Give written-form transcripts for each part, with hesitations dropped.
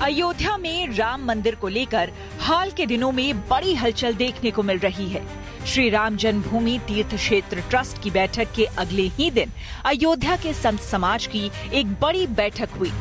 अयोध्या में राम मंदिर को लेकर हाल के दिनों में बड़ी हलचल देखने को मिल रही है। श्री राम जन्मभूमि तीर्थ क्षेत्र ट्रस्ट की बैठक के अगले ही दिन अयोध्या के संत समाज की एक बड़ी बैठक हुई।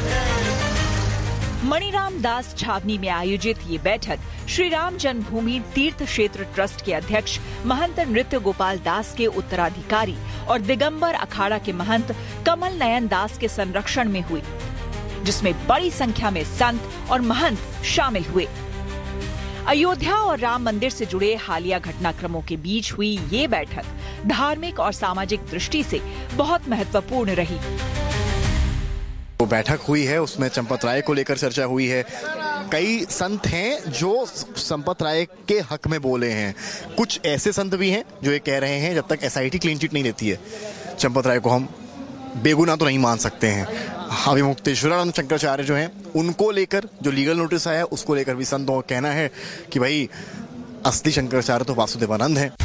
मणिराम दास छावनी में आयोजित ये बैठक श्री राम जन्मभूमि तीर्थ क्षेत्र ट्रस्ट के अध्यक्ष महंत नृत्य गोपाल दास के उत्तराधिकारी और दिगंबर अखाड़ा के महंत कमल नयन दास के संरक्षण में हुई, जिसमें बड़ी संख्या में संत और महंत शामिल हुए। अयोध्या और राम मंदिर से जुड़े हालिया घटनाक्रमों के बीच हुई ये बैठक धार्मिक और सामाजिक दृष्टि से बहुत महत्वपूर्ण रही। वो बैठक हुई है, उसमें चंपत राय को लेकर चर्चा हुई है। कई संत हैं जो चंपत राय के हक में बोले हैं, कुछ ऐसे संत भी हैं जो ये कह रहे हैं जब तक एसआईटी क्लीन चिट नहीं देती है चंपत राय को हम बेगुनाह तो नहीं मान सकते हैं। अभिमुक्तेश्वरानंद शंकराचार्य जो हैं उनको लेकर जो लीगल नोटिस आया उसको लेकर भी संतों का कहना है कि भाई असली शंकराचार्य तो वासुदेवानंद हैं।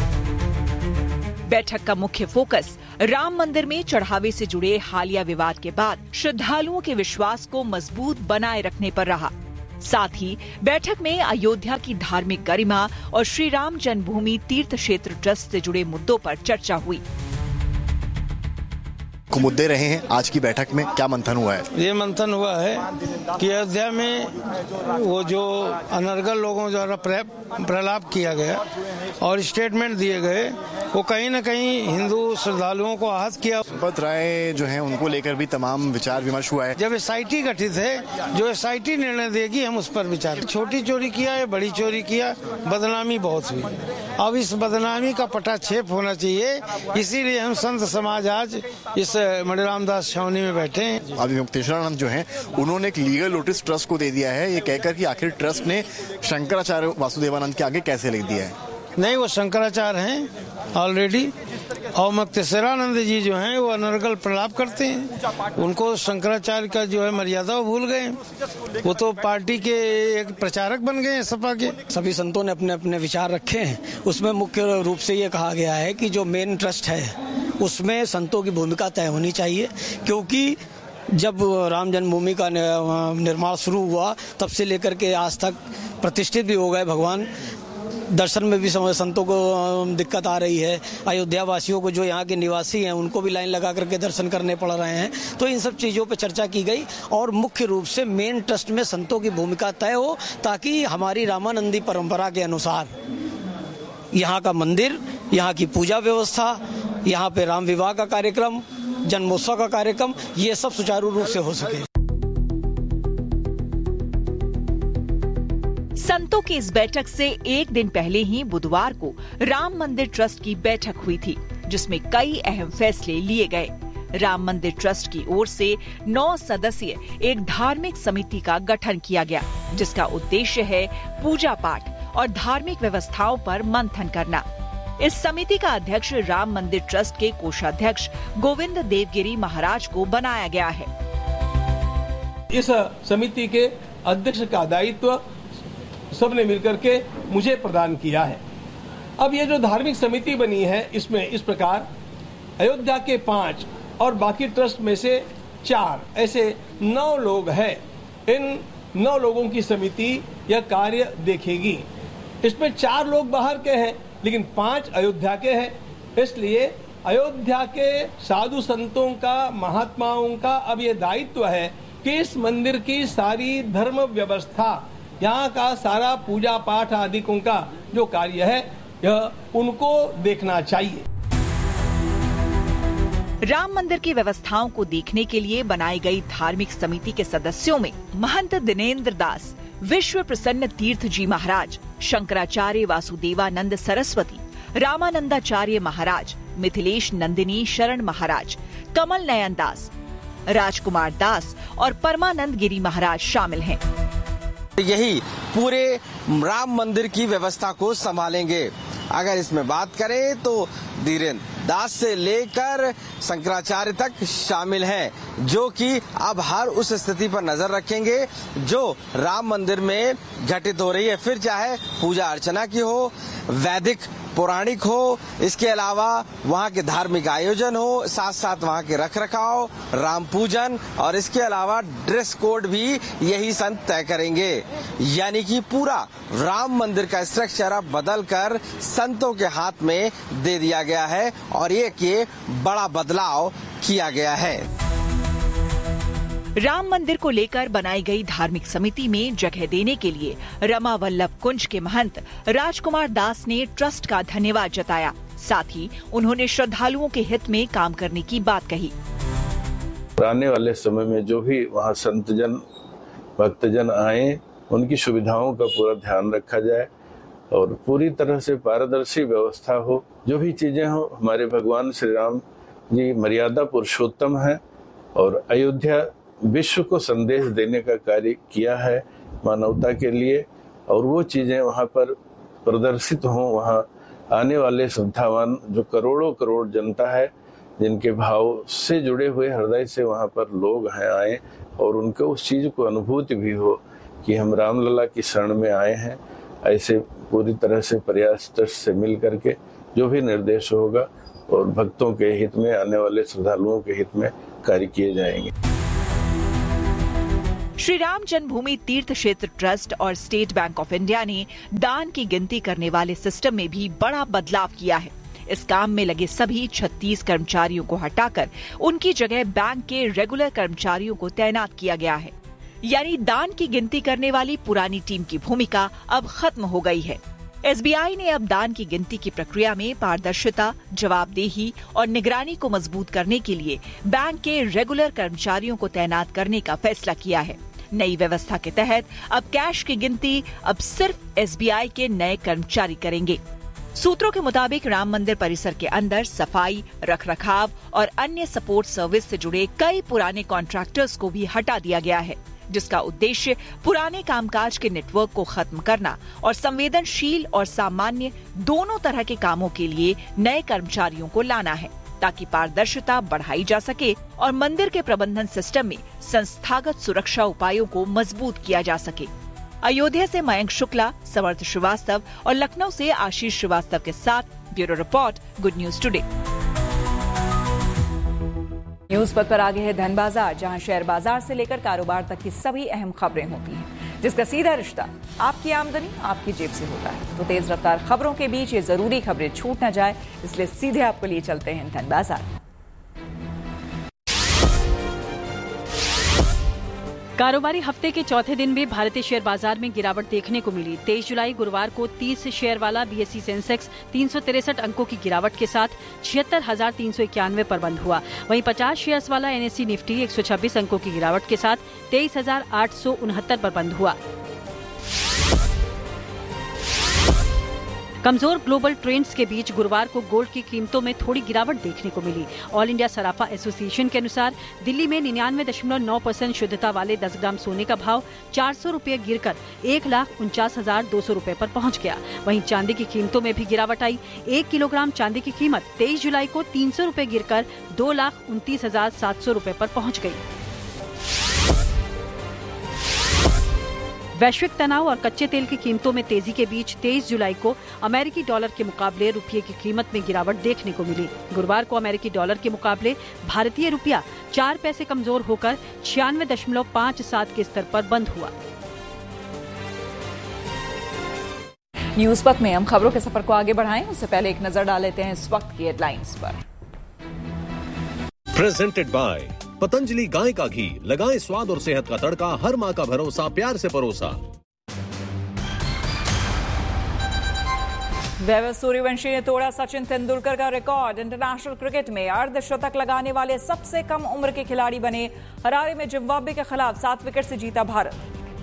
बैठक का मुख्य फोकस राम मंदिर में चढ़ावे से जुड़े हालिया विवाद के बाद श्रद्धालुओं के विश्वास को मजबूत बनाए रखने पर रहा। साथ ही बैठक में अयोध्या की धार्मिक गरिमा और श्री राम जन्मभूमि तीर्थ क्षेत्र ट्रस्ट से जुड़े मुद्दों पर चर्चा हुई। मुद्दे रहे हैं आज की बैठक में, क्या मंथन हुआ है? ये मंथन हुआ है कि अयोध्या में वो जो अनर्गल लोगों द्वारा प्रलाप किया गया और स्टेटमेंट दिए गए, वो कहीं न कहीं हिंदू श्रद्धालुओं को आहत किया। चंपत राय जो हैं उनको लेकर भी तमाम विचार विमर्श हुआ है। जब एसआईटी गठित है, जो एसआईटी निर्णय देगी हम उस पर विचार। छोटी चोरी किया या बड़ी चोरी किया, बदनामी बहुत हुई। अब इस बदनामी का पटाक्षेप होना चाहिए, इसीलिए हम संत समाज आज इस मणिराम दास छावनी में बैठे हैं। अभिमुक्तेश्वरानंद जो हैं उन्होंने एक लीगल नोटिस ट्रस्ट को दे दिया है, ये कहकर कि आखिर ट्रस्ट ने शंकराचार्य वासुदेवानंद के आगे कैसे लिख दिया है। नहीं, वो शंकराचार्य हैं ऑलरेडी, और मुक्तेश्वरानंद जी जो हैं वो अनर्गल प्रलाप करते हैं। उनको शंकराचार्य का जो है मर्यादा वो भूल गए, वो तो पार्टी के एक प्रचारक बन गए हैं सपा के। सभी संतों ने अपने अपने विचार रखे हैं। उसमें मुख्य रूप से ये कहा गया है कि जो मेन ट्रस्ट है उसमें संतों की भूमिका तय होनी चाहिए, क्योंकि जब राम जन्मभूमि का निर्माण शुरू हुआ तब से लेकर के आज तक प्रतिष्ठित भी हो गए भगवान। दर्शन में भी संतों को दिक्कत आ रही है। अयोध्या वासियों को जो यहाँ के निवासी हैं उनको भी लाइन लगा करके दर्शन करने पड़ रहे हैं। तो इन सब चीज़ों पर चर्चा की गई और मुख्य रूप से मेन ट्रस्ट में संतों की भूमिका तय हो, ताकि हमारी रामानंदी परंपरा के अनुसार यहाँ का मंदिर, यहाँ की पूजा व्यवस्था, यहाँ पे राम विवाह का कार्यक्रम, जन्मोत्सव का कार्यक्रम, ये सब सुचारू रूप से हो सके। संतों की इस बैठक से एक दिन पहले ही बुधवार को राम मंदिर ट्रस्ट की बैठक हुई थी, जिसमें कई अहम फैसले लिए गए। राम मंदिर ट्रस्ट की ओर से 9 सदस्यीय एक धार्मिक समिति का गठन किया गया, जिसका उद्देश्य है पूजा पाठ और धार्मिक व्यवस्थाओं पर मंथन करना। इस समिति का अध्यक्ष राम मंदिर ट्रस्ट के कोषाध्यक्ष गोविंद देवगिरी महाराज को बनाया गया है। इस समिति के अध्यक्ष का दायित्व सबने मिलकर के मुझे प्रदान किया है। अब ये जो धार्मिक समिति बनी है, इसमें इस प्रकार अयोध्या के 5 और बाकी ट्रस्ट में से 4 ऐसे 9 लोग हैं। इन 9 लोगों की समिति यह कार्य देखेगी। इसमें 4 लोग बाहर के हैं, लेकिन 5 अयोध्या के हैं। इसलिए अयोध्या के साधु संतों का, महात्माओं का अब ये दायित्व है कि इस मंदिर की सारी धर्म व्यवस्था, यहाँ का सारा पूजा पाठ आदिकों का जो कार्य है, यह उनको देखना चाहिए। राम मंदिर की व्यवस्थाओं को देखने के लिए बनाई गई धार्मिक समिति के सदस्यों में महंत दिनेन्द्र दास, विश्व प्रसन्न तीर्थ जी महाराज, शंकराचार्य वासुदेवानंद सरस्वती, रामानंदाचार्य महाराज, मिथिलेश नंदिनी शरण महाराज, कमल नयन दास, राजकुमार दास और परमानंद गिरी महाराज शामिल हैं। यही पूरे राम मंदिर की व्यवस्था को संभालेंगे। अगर इसमें बात करें तो धीरेन्द्र दास से लेकर शंकराचार्य तक शामिल हैं, जो कि अब हर उस स्थिति पर नजर रखेंगे जो राम मंदिर में घटित हो रही है। फिर चाहे पूजा अर्चना की हो, वैदिक पौराणिक हो, इसके अलावा वहाँ के धार्मिक आयोजन हो, साथ साथ वहाँ के रखरखाव, राम पूजन और इसके अलावा ड्रेस कोड भी यही संत तय करेंगे। यानी कि पूरा राम मंदिर का स्ट्रक्चर अब बदलकर संतों के हाथ में दे दिया गया है और ये बड़ा बदलाव किया गया है। राम मंदिर को लेकर बनाई गई धार्मिक समिति में जगह देने के लिए रमा वल्लभ कुंज के महंत राजकुमार दास ने ट्रस्ट का धन्यवाद जताया। साथ ही उन्होंने श्रद्धालुओं के हित में काम करने की बात कही। आने वाले समय में जो भी वहाँ संतजन भक्तजन आए, उनकी सुविधाओं का पूरा ध्यान रखा जाए और पूरी तरह से पारदर्शी व्यवस्था हो। जो भी चीजें हो, हमारे भगवान श्री राम जी मर्यादा पुरुषोत्तम है और अयोध्या विश्व को संदेश देने का कार्य किया है मानवता के लिए, और वो चीजें वहाँ पर प्रदर्शित हों। वहाँ आने वाले श्रद्धावान जो करोड़ों करोड़ जनता है, जिनके भाव से जुड़े हुए हृदय से वहाँ पर लोग हैं आए, और उनको उस चीज को अनुभूति भी हो कि हम रामलला की शरण में आए हैं। ऐसे पूरी तरह से प्रयास ट्रस्ट से मिल करके जो भी निर्देश होगा और भक्तों के हित में, आने वाले श्रद्धालुओं के हित में कार्य किए जाएंगे। श्री राम जन्मभूमि तीर्थ क्षेत्र ट्रस्ट और स्टेट बैंक ऑफ इंडिया ने दान की गिनती करने वाले सिस्टम में भी बड़ा बदलाव किया है। इस काम में लगे सभी 36 कर्मचारियों को हटाकर उनकी जगह बैंक के रेगुलर कर्मचारियों को तैनात किया गया है। यानी दान की गिनती करने वाली पुरानी टीम की भूमिका अब खत्म हो गई है। एसबीआई ने अब दान की गिनती की प्रक्रिया में पारदर्शिता, जवाबदेही और निगरानी को मजबूत करने के लिए बैंक के रेगुलर कर्मचारियों को तैनात करने का फैसला किया है। नई व्यवस्था के तहत अब कैश की गिनती अब सिर्फ एसबीआई के नए कर्मचारी करेंगे। सूत्रों के मुताबिक राम मंदिर परिसर के अंदर सफाई, रखरखाव और अन्य सपोर्ट सर्विस से जुड़े कई पुराने कॉन्ट्रैक्टर्स को भी हटा दिया गया है, जिसका उद्देश्य पुराने कामकाज के नेटवर्क को खत्म करना और संवेदनशील और सामान्य दोनों तरह के कामों के लिए नए कर्मचारियों को लाना है, ताकि पारदर्शिता बढ़ाई जा सके और मंदिर के प्रबंधन सिस्टम में संस्थागत सुरक्षा उपायों को मजबूत किया जा सके। अयोध्या से मयंक शुक्ला, समर्थ श्रीवास्तव और लखनऊ से आशीष श्रीवास्तव के साथ bureau report, good news today. News पथ पर आगे है धन बाजार, जहां शेयर बाजार से लेकर कारोबार तक की सभी अहम खबरें होती हैं, जिसका सीधा रिश्ता आपकी आमदनी आपकी जेब से होता है। तो तेज रफ्तार खबरों के बीच ये जरूरी खबरें छूट न जाए, इसलिए सीधे आपको लिए चलते हैं धन बाजार। कारोबारी हफ्ते के चौथे दिन भी भारतीय शेयर बाजार में गिरावट देखने को मिली। 23 जुलाई गुरुवार को 30 शेयर वाला बीएसई सेंसेक्स 363 अंकों की गिरावट के साथ 76,391 पर बंद हुआ। वहीं 50 शेयर्स वाला एनएसई निफ्टी 126 अंकों की गिरावट के साथ 23,869 पर बंद हुआ। कमजोर ग्लोबल ट्रेंड्स के बीच गुरुवार को गोल्ड की कीमतों में थोड़ी गिरावट देखने को मिली। ऑल इंडिया सराफा एसोसिएशन के अनुसार दिल्ली में 99.9% शुद्धता वाले 10 ग्राम सोने का भाव 400 रुपये गिरकर 1,49,200 रुपये पर पहुंच गया। वहीं चांदी की कीमतों में भी गिरावट आई। 1 किलोग्राम चांदी की कीमत 23 जुलाई को 300 रुपये गिरकर 2,29,700 रुपये पर पहुंच गई। वैश्विक तनाव और कच्चे तेल की कीमतों में तेजी के बीच 23 जुलाई को अमेरिकी डॉलर के मुकाबले रुपये की कीमत में गिरावट देखने को मिली। गुरुवार को अमेरिकी डॉलर के मुकाबले भारतीय रुपया 4 पैसे कमजोर होकर 96.57 के स्तर पर बंद हुआ। न्यूज पथ में हम खबरों के सफर को आगे बढ़ाएं, उससे पहले एक नजर डाल लेते हैं इस वक्त की हेडलाइंस पर। प्रेजेंटेड बाय पतंजलि गाय का घी, लगाएं स्वाद और सेहत का तड़का, हर मां का भरोसा, प्यार से परोसा। वैभव सूर्यवंशी ने तोड़ा सचिन तेंदुलकर का रिकॉर्ड। इंटरनेशनल क्रिकेट में अर्धशतक लगाने वाले सबसे कम उम्र के खिलाड़ी बने। हरारे में जिम्बाब्वे के खिलाफ 7 विकेट से जीता भारत।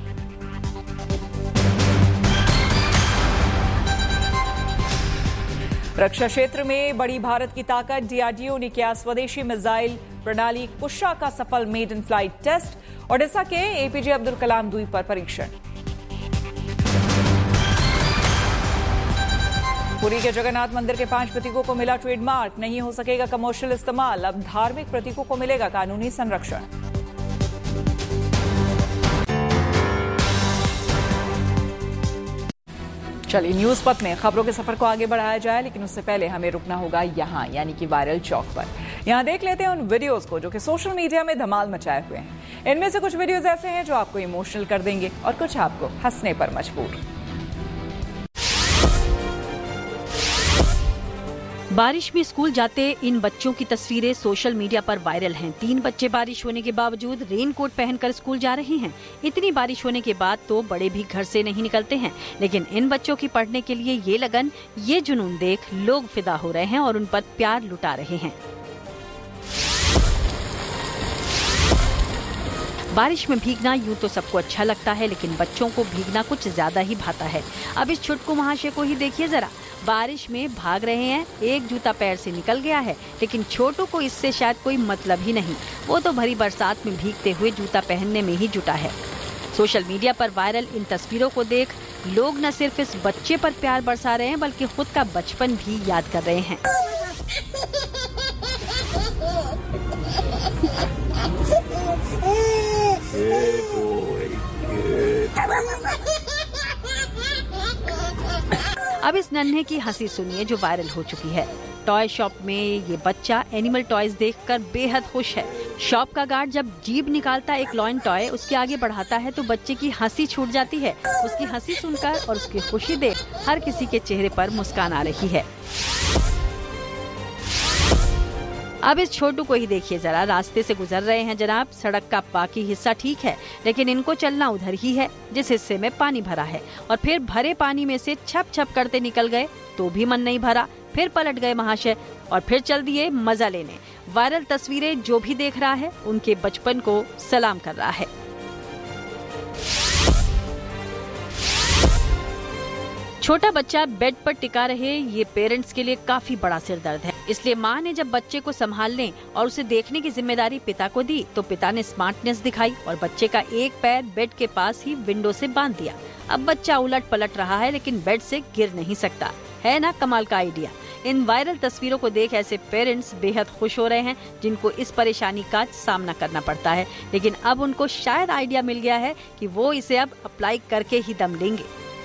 रक्षा क्षेत्र में बड़ी भारत की ताकत, डीआरडीओ ने किया स्वदेशी मिसाइल प्रणाली कुशा का सफल made in flight test. Odisha के एपीजे अब्दुल कलाम द्वीप पर परीक्षण। पुरी के जगन्नाथ मंदिर के 5 प्रतीकों को मिला ट्रेडमार्क, नहीं हो सकेगा कमर्शियल इस्तेमाल। अब धार्मिक प्रतीकों को मिलेगा कानूनी संरक्षण। चलिए न्यूज पथ में खबरों के सफर को आगे बढ़ाया जाए, लेकिन उससे पहले हमें रुकना होगा यहाँ, यानी कि वायरल चौक पर। यहाँ देख लेते हैं उन वीडियोस को जो कि सोशल मीडिया में धमाल मचाए हुए हैं। इनमें से कुछ वीडियोस ऐसे हैं जो आपको इमोशनल कर देंगे और कुछ आपको हंसने पर मजबूर। बारिश में स्कूल जाते इन बच्चों की तस्वीरें सोशल मीडिया पर वायरल हैं। 3 बच्चे बारिश होने के बावजूद रेनकोट पहनकर स्कूल जा रहे हैं। इतनी बारिश होने के बाद तो बड़े भी घर से नहीं निकलते हैं, लेकिन इन बच्चों की पढ़ने के लिए ये लगन, ये जुनून देख लोग फिदा हो रहे हैं और उन पर प्यार लुटा रहे हैं। बारिश में भीगना यूं तो सबको अच्छा लगता है, लेकिन बच्चों को भीगना कुछ ज्यादा ही भाता है। अब इस छुटकू महाशय को ही देखिए जरा, बारिश में भाग रहे हैं, एक जूता पैर से निकल गया है, लेकिन छोटू को इससे शायद कोई मतलब ही नहीं। वो तो भरी बरसात में भीगते हुए जूता पहनने में ही जुटा है। सोशल मीडिया पर वायरल इन तस्वीरों को देख लोग न सिर्फ इस बच्चे पर प्यार बरसा रहे हैं, बल्कि खुद का बचपन भी याद कर रहे हैं। अब इस नन्हे की हंसी सुनिए जो वायरल हो चुकी है। टॉय शॉप में ये बच्चा एनिमल टॉयज देखकर बेहद खुश है। शॉप का गार्ड जब जीभ निकालता एक लॉयन टॉय उसके आगे बढ़ाता है तो बच्चे की हंसी छूट जाती है। उसकी हंसी सुनकर और उसकी खुशी देख हर किसी के चेहरे पर मुस्कान आ रही है। अब इस छोटू को ही देखिए जरा, रास्ते से गुजर रहे हैं जनाब। सड़क का बाकी हिस्सा ठीक है, लेकिन इनको चलना उधर ही है जिस हिस्से में पानी भरा है, और फिर भरे पानी में से छप छप करते निकल गए तो भी मन नहीं भरा। फिर पलट गए महाशय और फिर चल दिए मजा लेने। वायरल तस्वीरें जो भी देख रहा है उनके बचपन को सलाम कर रहा है। छोटा बच्चा बेड पर टिका रहे, ये पेरेंट्स के लिए काफी बड़ा सिरदर्द है। इसलिए माँ ने जब बच्चे को संभालने और उसे देखने की जिम्मेदारी पिता को दी तो पिता ने स्मार्टनेस दिखाई और बच्चे का एक पैर बेड के पास ही विंडो से बांध दिया। अब बच्चा उलट पलट रहा है, लेकिन बेड से गिर नहीं सकता। है ना कमाल का आइडिया। इन वायरल तस्वीरों को देख ऐसे पेरेंट्स बेहद खुश हो रहे हैं जिनको इस परेशानी का सामना करना पड़ता है, लेकिन अब उनको शायद आइडिया मिल गया है कि वो इसे अब अप्लाई करके ही दम लेंगे।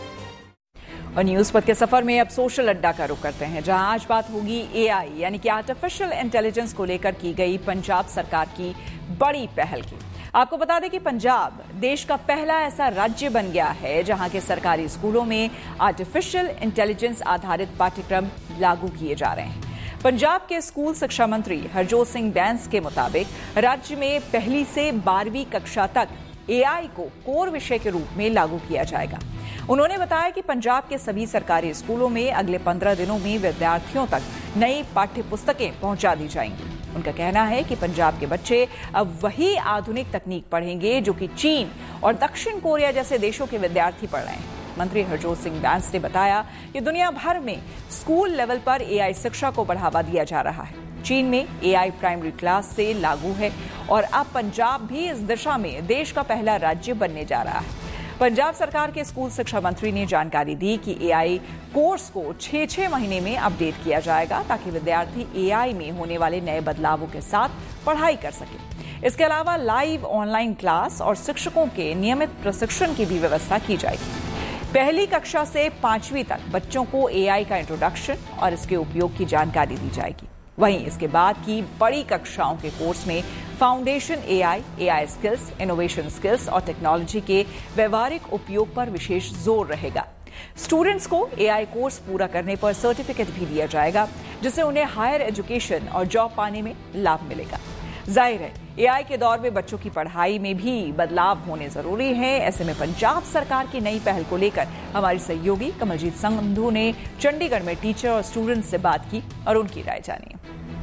और न्यूज पथ के सफर में अब सोशल अड्डा का रुख करते हैं, जहां आज बात होगी एआई यानी कि आर्टिफिशियल इंटेलिजेंस को लेकर की गई पंजाब सरकार की बड़ी पहल की। आपको बता दें कि पंजाब देश का पहला ऐसा राज्य बन गया है जहां के सरकारी स्कूलों में आर्टिफिशियल इंटेलिजेंस आधारित पाठ्यक्रम लागू किए जा रहे हैं। पंजाब के स्कूल शिक्षा मंत्री हरजोत सिंह बैंस के मुताबिक राज्य में 1ली से 12वीं कक्षा तक एआई को कोर विषय के रूप में लागू किया जाएगा। उन्होंने बताया कि पंजाब के सभी सरकारी स्कूलों में अगले 15 दिनों में विद्यार्थियों तक नई पाठ्य पुस्तकें पहुंचा दी जाएंगी। उनका कहना है कि पंजाब के बच्चे अब वही आधुनिक तकनीक पढ़ेंगे जो कि चीन और दक्षिण कोरिया जैसे देशों के विद्यार्थी पढ़ रहे हैं। मंत्री हरजोत सिंह बैंस ने बताया कि दुनिया भर में स्कूल लेवल पर एआई शिक्षा को बढ़ावा दिया जा रहा है। चीन में एआई प्राइमरी क्लास से लागू है और अब पंजाब भी इस दिशा में देश का पहला राज्य बनने जा रहा है। पंजाब सरकार के स्कूल शिक्षा मंत्री ने जानकारी दी कि एआई कोर्स को 6-6 महीने में अपडेट किया जाएगा ताकि विद्यार्थी एआई में होने वाले नए बदलावों के साथ पढ़ाई कर सके। इसके अलावा लाइव ऑनलाइन क्लास और शिक्षकों के नियमित प्रशिक्षण की भी व्यवस्था की जाएगी। 1ली कक्षा से 5वीं तक बच्चों को एआई का इंट्रोडक्शन और इसके उपयोग की जानकारी दी जाएगी। वहीं इसके बाद की बड़ी कक्षाओं के कोर्स में foundation AI, AI skills, innovation skills और टेक्नोलॉजी के व्यवहारिक उपयोग पर विशेष जोर रहेगा। स्टूडेंट्स को एआई कोर्स पूरा करने पर सर्टिफिकेट भी दिया जाएगा, जिससे उन्हें हायर एजुकेशन और जॉब पाने में लाभ मिलेगा। जाहिर है एआई के दौर में बच्चों की पढ़ाई में भी बदलाव होने जरूरी है। ऐसे में पंजाब सरकार की नई पहल को लेकर हमारी सहयोगी कमलजीत संधू ने चंडीगढ़ में टीचर और स्टूडेंट्स से बात की और उनकी राय जानी।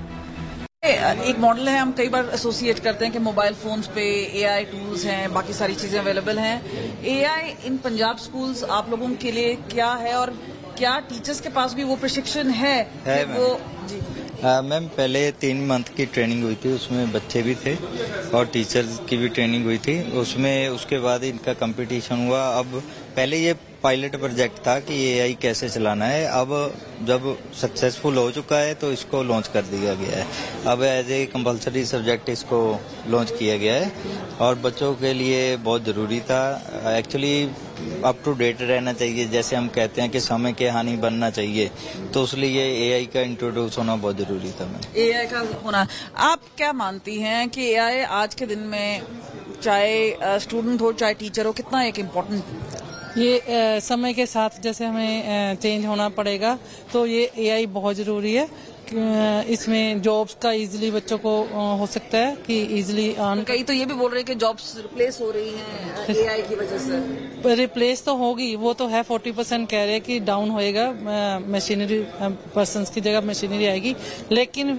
एक मॉडल है, हम कई बार एसोसिएट करते हैं कि मोबाइल फोन्स पे एआई टूल्स हैं, बाकी सारी चीजें अवेलेबल हैं। एआई इन पंजाब स्कूल्स आप लोगों के लिए क्या है और क्या टीचर्स के पास भी वो प्रशिक्षण है वो? जी मैम, पहले 3 मंथ की ट्रेनिंग हुई थी, उसमें बच्चे भी थे और टीचर्स की भी ट्रेनिंग हुई थी। उसमें उसके बाद इनका कंपटीशन हुआ। अब पहले ये पायलट प्रोजेक्ट था कि एआई कैसे चलाना है। अब जब सक्सेसफुल हो चुका है तो इसको लॉन्च कर दिया गया है। अब एज ए कंपलसरी सब्जेक्ट इसको लॉन्च किया गया है और बच्चों के लिए बहुत ज़रूरी था। एक्चुअली अप टू डेट रहना चाहिए, जैसे हम कहते हैं कि समय के हानि बनना चाहिए, तो इसलिए एआई का इंट्रोड्यूस होना बहुत ज़रूरी था। एआई का होना, आप क्या मानती हैं कि एआई आज के दिन में चाहे स्टूडेंट हो चाहे टीचर हो कितना एक इम्पोर्टेंट? ये समय के साथ जैसे हमें चेंज होना पड़ेगा, तो ये एआई बहुत ज़रूरी है। इसमें जॉब्स का इजीली बच्चों को हो सकता है कि इजीली कई तो ये भी बोल रहे हैं कि जॉब्स रिप्लेस हो रही हैं एआई की वजह से। रिप्लेस तो होगी, वो तो है 40% कह रहे हैं कि डाउन होएगा, मशीनरी पर्सन्स की जगह मशीनरी आएगी। लेकिन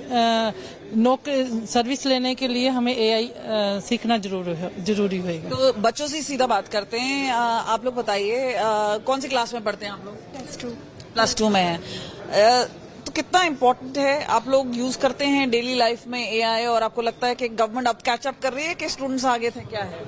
सर्विस लेने के लिए हमें एआई सीखना जरूरी होगा। तो बच्चों से सीधा बात करते हैं, आप लोग बताइए कौन सी क्लास में पढ़ते हैं आप लोग? प्लस टू में है। तो कितना इम्पोर्टेंट है, आप लोग यूज करते हैं डेली लाइफ में एआई, और आपको लगता है कि गवर्नमेंट अब कैचअप कर रही है कि स्टूडेंट्स आगे थे? क्या है?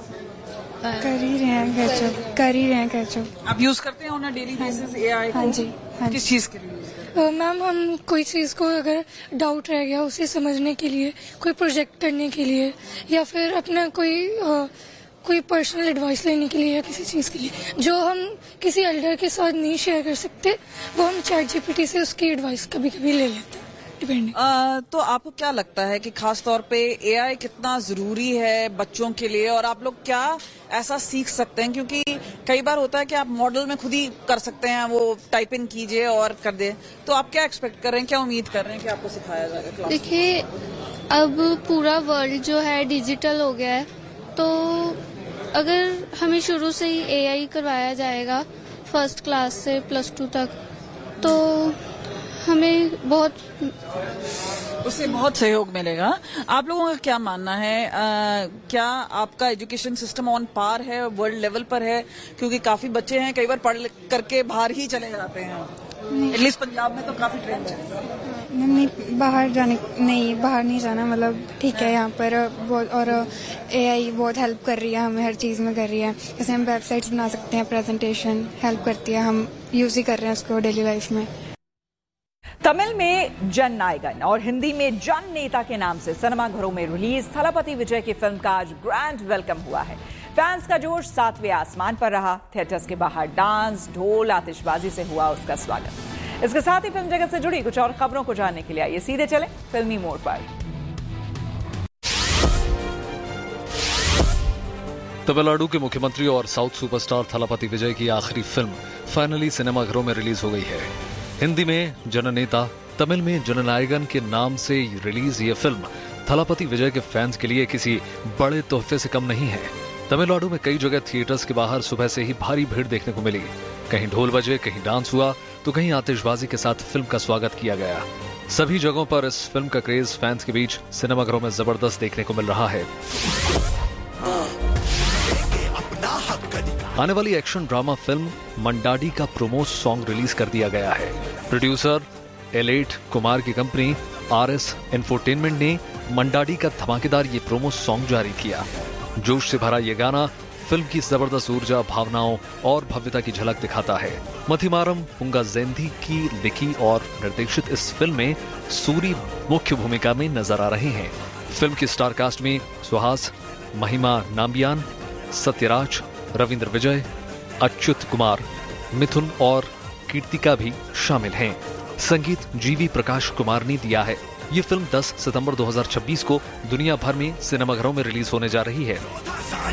कर ही रहे हैं कैचअप। आप यूज करते हैं on a daily basis AI? हाँ जी। किस चीज के लिए? मैम हम कोई चीज़ को अगर डाउट रह गया उसे समझने के लिए, कोई प्रोजेक्ट करने के लिए, या फिर अपना कोई पर्सनल एडवाइस लेने के लिए, या किसी चीज़ के लिए जो हम किसी एल्डर के साथ नहीं शेयर कर सकते, वो हम चैट जीपीटी से उसकी एडवाइस कभी कभी ले लेते हैं। तो आपको क्या लगता है कि खास तौर पे एआई कितना जरूरी है बच्चों के लिए, और आप लोग क्या ऐसा सीख सकते हैं? क्योंकि कई बार होता है कि आप मॉडल में खुद ही कर सकते हैं, वो टाइप इन कीजिए और कर दे, तो आप क्या एक्सपेक्ट कर रहे हैं, क्या उम्मीद कर रहे हैं कि आपको सिखाया जाएगा? देखिए, अब पूरा वर्ल्ड जो है डिजिटल हो गया है, तो अगर हमें शुरू से ही एआई करवाया जाएगा फर्स्ट क्लास से प्लस 2 तक, तो हमें उससे बहुत सहयोग मिलेगा। आप लोगों का क्या मानना है, क्या आपका एजुकेशन सिस्टम ऑन पार है, वर्ल्ड लेवल पर है? क्योंकि काफी बच्चे हैं कई बार पढ़ करके बाहर ही चले जाते हैं, एटलीस्ट पंजाब में तो काफी ट्रेंड है। नहीं, बाहर नहीं जाना, मतलब ठीक है यहाँ पर और एआई बहुत हेल्प कर रही है, हमें हर चीज़ में कर रही है। जैसे हम वेबसाइट्स बना सकते हैं, प्रेजेंटेशन हेल्प करती है, हम यूज ही कर रहे हैं उसको डेली लाइफ में। तमिल में जन नायकन और हिंदी में जन नेता के नाम से सिनेमा घरों में रिलीज थलपति विजय की फिल्म का आज ग्रैंड वेलकम हुआ है। फैंस का जोश 7वें आसमान पर रहा। थिएटर्स के बाहर डांस, ढोल, आतिशबाजी से हुआ उसका स्वागत। इसके साथ ही फिल्म जगत से जुड़ी कुछ और खबरों को जानने के लिए आइए सीधे चले फिल्मी मोड़ पर। तमिलनाडु के मुख्यमंत्री और साउथ सुपरस्टार थलपति विजय की आखिरी फिल्म फाइनली सिनेमाघरों में रिलीज हो गई है। हिंदी में जननेता, तमिल में जननायकन के नाम से रिलीज ये फिल्म थलपति विजय के फैंस के लिए किसी बड़े तोहफे से कम नहीं है। तमिलनाडु में कई जगह थिएटर्स के बाहर सुबह से ही भारी भीड़ देखने को मिली। कहीं ढोल बजे, कहीं डांस हुआ, तो कहीं आतिशबाजी के साथ फिल्म का स्वागत किया गया। सभी जगहों पर इस फिल्म का क्रेज फैंस के बीच सिनेमाघरों में जबरदस्त देखने को मिल रहा है। आने वाली एक्शन ड्रामा फिल्म मंडाडी का प्रोमो सॉन्ग रिलीज कर दिया गया है। प्रोड्यूसर एलेट कुमार की कंपनी RS एंटरटेनमेंट ने मंडाडी का धमाकेदार ये प्रोमो सॉन्ग जारी किया। जोश से भरा ये गाना फिल्म की जबरदस्त ऊर्जा, भावनाओं और भव्यता की झलक दिखाता है। मथिमारम पुंगाजेंधी की लिखी और निर्देशित इस फिल्म में सूरी मुख्य भूमिका में नजर आ रहे हैं। फिल्म की स्टार कास्ट में सुहास, महिमा नाम्बियान, सत्यराज, रविंद्र विजय, अच्युत कुमार, मिथुन और कीर्तिका भी शामिल हैं। संगीत GV प्रकाश कुमार ने दिया है। ये फिल्म 10 सितंबर 2026 को दुनिया भर में सिनेमाघरों में रिलीज होने जा रही है।